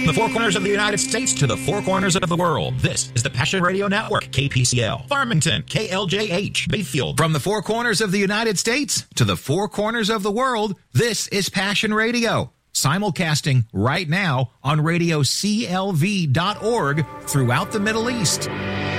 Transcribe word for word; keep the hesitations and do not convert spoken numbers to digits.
the four corners of the United States to the four corners of the world. This is the Passion Radio Network, K P C L, Farmington, K L J H, Bayfield. From the four corners of the United States to the four corners of the world, this is Passion Radio. Simulcasting right now on radio C L V dot org throughout the Middle East.